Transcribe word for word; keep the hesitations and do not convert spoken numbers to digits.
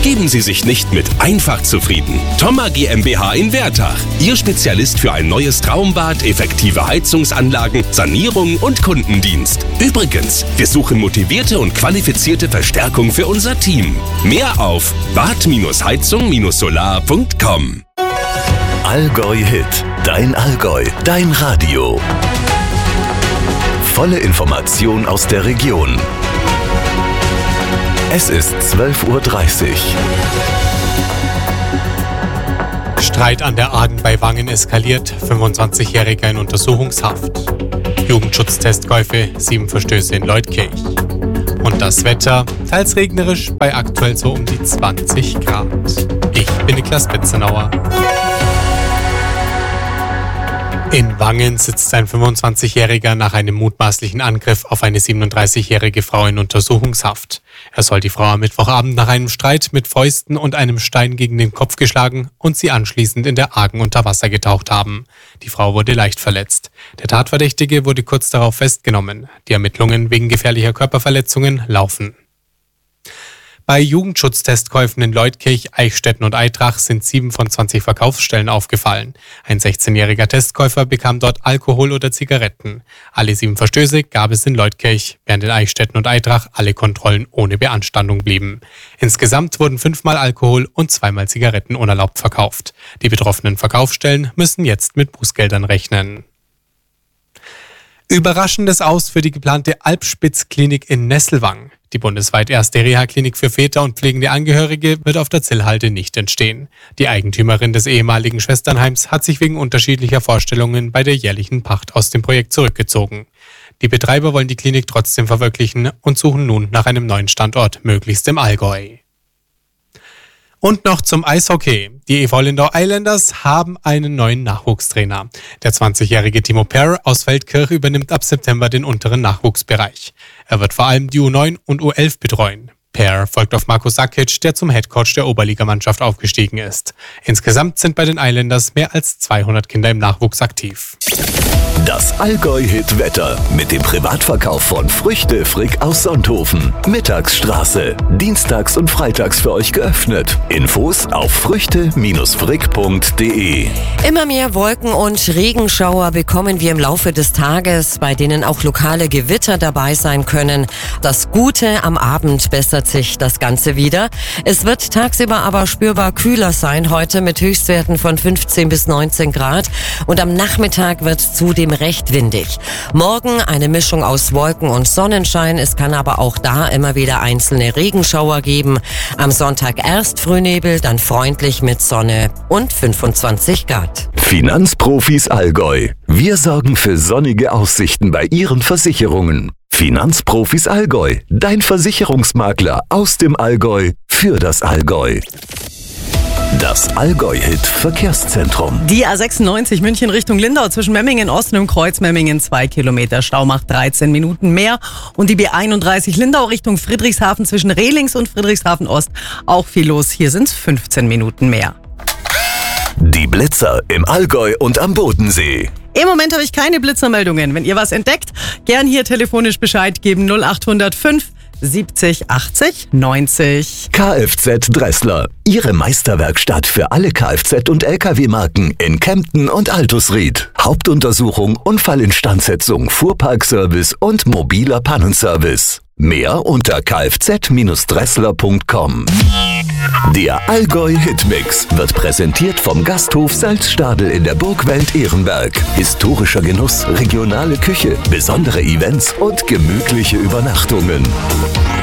Geben Sie sich nicht mit einfach zufrieden. Thoma GmbH in Wertach. Ihr Spezialist für ein neues Traumbad, effektive Heizungsanlagen, Sanierung und Kundendienst. Übrigens, wir suchen motivierte und qualifizierte Verstärkung für unser Team. Mehr auf bad heizung solar punkt com. Allgäu Hit. Dein Allgäu. Dein Radio. Volle Information aus der Region. Es ist zwölf Uhr dreißig. Streit an der Aden bei Wangen eskaliert, fünfundzwanzigjähriger in Untersuchungshaft. Jugendschutztestkäufe, sieben Verstöße in Leutkirch. Und das Wetter, teils regnerisch, bei aktuell so um die zwanzig Grad. Ich bin Niklas Betzenauer. In Wangen sitzt ein fünfundzwanzigjähriger nach einem mutmaßlichen Angriff auf eine siebenunddreißigjährige Frau in Untersuchungshaft. Er soll die Frau am Mittwochabend nach einem Streit mit Fäusten und einem Stein gegen den Kopf geschlagen und sie anschließend in der Agen unter Wasser getaucht haben. Die Frau wurde leicht verletzt. Der Tatverdächtige wurde kurz darauf festgenommen. Die Ermittlungen wegen gefährlicher Körperverletzungen laufen. Bei Jugendschutztestkäufen in Leutkirch, Eichstätten und Aitrach sind sieben von zwanzig Verkaufsstellen aufgefallen. Ein sechzehnjähriger Testkäufer bekam dort Alkohol oder Zigaretten. Alle sieben Verstöße gab es in Leutkirch, während in Eichstätten und Aitrach alle Kontrollen ohne Beanstandung blieben. Insgesamt wurden fünfmal Alkohol und zweimal Zigaretten unerlaubt verkauft. Die betroffenen Verkaufsstellen müssen jetzt mit Bußgeldern rechnen. Überraschendes Aus für die geplante Alpspitz-Klinik in Nesselwang. Die bundesweit erste Reha-Klinik für Väter und pflegende Angehörige wird auf der Zillhalde nicht entstehen. Die Eigentümerin des ehemaligen Schwesternheims hat sich wegen unterschiedlicher Vorstellungen bei der jährlichen Pacht aus dem Projekt zurückgezogen. Die Betreiber wollen die Klinik trotzdem verwirklichen und suchen nun nach einem neuen Standort, möglichst im Allgäu. Und noch zum Eishockey. Die E V Lindau Islanders haben einen neuen Nachwuchstrainer. Der zwanzigjährige Timo Perr aus Feldkirch übernimmt ab September den unteren Nachwuchsbereich. Er wird vor allem die U neun und U elf betreuen. Perr folgt auf Marko Sakic, der zum Headcoach der Oberligamannschaft aufgestiegen ist. Insgesamt sind bei den Islanders mehr als zweihundert Kinder im Nachwuchs aktiv. Das Allgäu-Hit-Wetter mit dem Privatverkauf von Früchte Frick aus Sonthofen. Mittagsstraße. Dienstags und freitags für euch geöffnet. Infos auf früchte frick punkt de. Immer mehr Wolken- und Regenschauer bekommen wir im Laufe des Tages, bei denen auch lokale Gewitter dabei sein können. Das Gute, am Abend bessert sich das Ganze wieder. Es wird tagsüber aber spürbar kühler sein heute mit Höchstwerten von fünfzehn bis neunzehn Grad. Und am Nachmittag wird zudem recht windig. Morgen eine Mischung aus Wolken und Sonnenschein. Es kann aber auch da immer wieder einzelne Regenschauer geben. Am Sonntag erst Frühnebel, dann freundlich mit Sonne und fünfundzwanzig Grad. Finanzprofis Allgäu. Wir sorgen für sonnige Aussichten bei Ihren Versicherungen. Finanzprofis Allgäu. Dein Versicherungsmakler aus dem Allgäu für das Allgäu. Das Allgäu-Hit-Verkehrszentrum. Die A sechsundneunzig München Richtung Lindau zwischen Memmingen Osten und Kreuz Memmingen zwei Kilometer. Stau macht dreizehn Minuten mehr. Und die B einunddreißig Lindau Richtung Friedrichshafen zwischen Rehlings und Friedrichshafen Ost. Auch viel los. Hier sind es fünfzehn Minuten mehr. Die Blitzer im Allgäu und am Bodensee. Im Moment habe ich keine Blitzermeldungen. Wenn ihr was entdeckt, gern hier telefonisch Bescheid geben. null acht null fünf siebzig achtzig neunzig. Kfz Dressler. Ihre Meisterwerkstatt für alle Kfz- und L K W-Marken in Kempten und Altusried. Hauptuntersuchung, Unfallinstandsetzung, Fuhrparkservice und mobiler Pannenservice. Mehr unter kfz dressler punkt com. Der Allgäu-Hitmix wird präsentiert vom Gasthof Salzstadel in der Burgwelt Ehrenberg. Historischer Genuss, regionale Küche, besondere Events und gemütliche Übernachtungen.